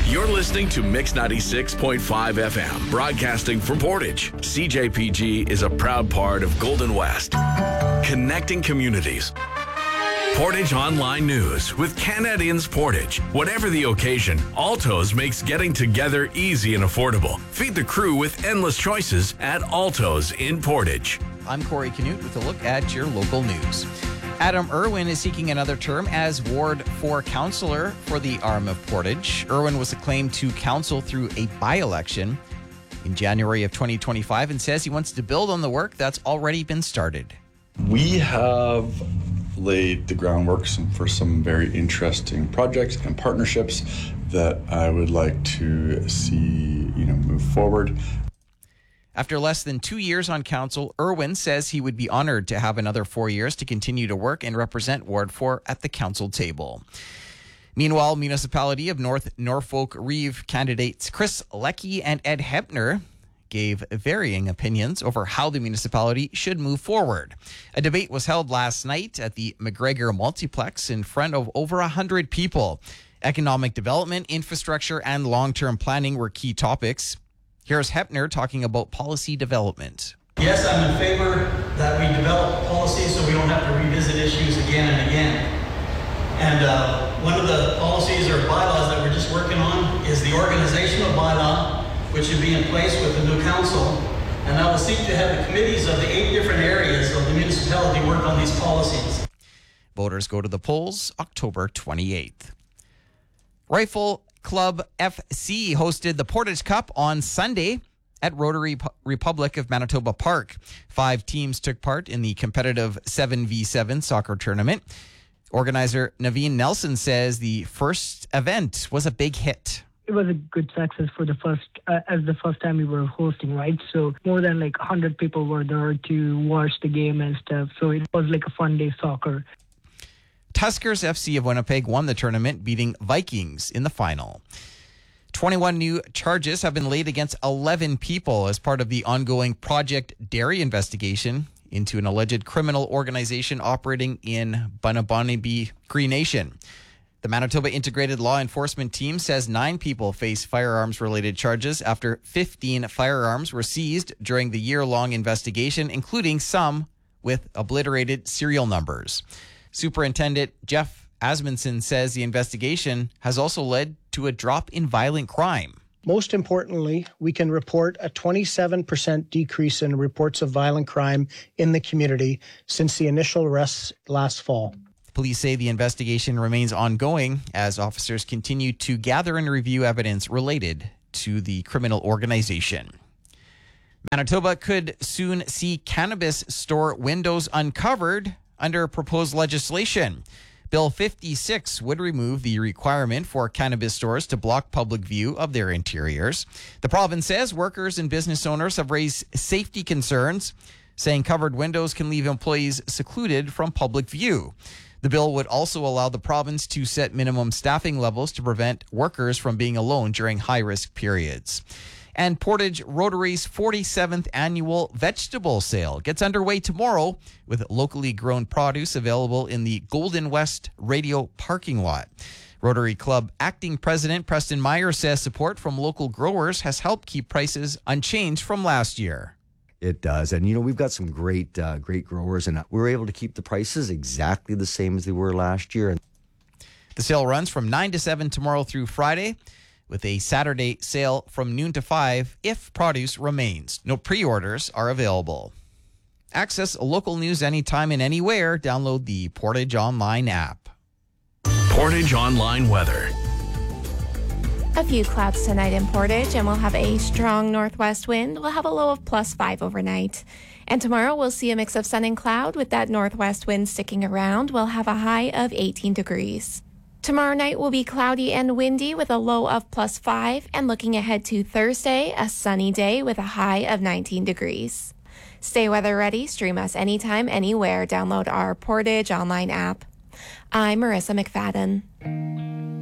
You're listening to Mix 96.5 FM, broadcasting from Portage. CJPG is a proud part of Golden West, connecting communities. Portage Online News with Canadians Portage. Whatever the occasion, Altos makes getting together easy and affordable. Feed the crew with endless choices at Altos in Portage. I'm Corey Canute with a look at your local news. Adam Irwin is seeking another term as Ward 4 councillor for the arm of Portage. Irwin was acclaimed to council through a by-election in January of 2025 and says he wants to build on the work that's already been started. We have laid the groundwork for some very interesting projects and partnerships that I would like to see, move forward. After less than 2 years on council, Irwin says he would be honored to have another 4 years to continue to work and represent Ward 4 at the council table. Meanwhile, Municipality of North Norfolk Reeve candidates Chris Leckie and Ed Hepner gave varying opinions over how the municipality should move forward. A debate was held last night at the McGregor Multiplex in front of over 100 people. Economic development, infrastructure, and long-term planning were key topics. Here's Hepner talking about policy development. Yes, I'm in favor that we develop policies so we don't have to revisit issues again and again. And one of the policies or bylaws that we're just working on is the organizational bylaw, which should be in place with the new council. And I will seek to have the committees of the 8 different areas of the municipality work on these policies. Voters go to the polls October 28th. Rifle Club FC hosted the Portage Cup on Sunday at Rotary Republic of Manitoba Park. 5 teams took part in the competitive 7v7 soccer tournament. Organizer Naveen Nelson says the first event was a big hit. It was a good success for the first time we were hosting, right? So more than 100 people were there to watch the game and stuff. So it was like a fun day soccer. Tuskers FC of Winnipeg won the tournament, beating Vikings in the final. 21 new charges have been laid against 11 people as part of the ongoing Project Dairy investigation into an alleged criminal organization operating in Bunabonibi Cree Nation. The Manitoba Integrated Law Enforcement Team says 9 people face firearms-related charges after 15 firearms were seized during the year-long investigation, including some with obliterated serial numbers. Superintendent Jeff Asmundson says the investigation has also led to a drop in violent crime. Most importantly, we can report a 27% decrease in reports of violent crime in the community since the initial arrests last fall. Police say the investigation remains ongoing as officers continue to gather and review evidence related to the criminal organization. Manitoba could soon see cannabis store windows uncovered under proposed legislation. Bill 56 would remove the requirement for cannabis stores to block public view of their interiors. The province says workers and business owners have raised safety concerns, saying covered windows can leave employees secluded from public view. The bill would also allow the province to set minimum staffing levels to prevent workers from being alone during high-risk periods. And Portage Rotary's 47th annual vegetable sale gets underway tomorrow with locally grown produce available in the Golden West Radio parking lot. Rotary Club acting president Preston Meyer says support from local growers has helped keep prices unchanged from last year. It does. And, we've got some great growers, and we were able to keep the prices exactly the same as they were last year. The sale runs from 9 to 7 tomorrow through Friday, with a Saturday sale from noon to 5 if produce remains. No pre-orders are available. Access local news anytime and anywhere. Download the Portage Online app. Portage Online weather. A few clouds tonight in Portage, and we'll have a strong northwest wind. We'll have a low of +5 overnight. And tomorrow we'll see a mix of sun and cloud with that northwest wind sticking around. We'll have a high of 18 degrees. Tomorrow night will be cloudy and windy with a low of +5, and looking ahead to Thursday, a sunny day with a high of 19 degrees. Stay weather ready. Stream us anytime, anywhere. Download our Portage Online app. I'm Marissa McFadden.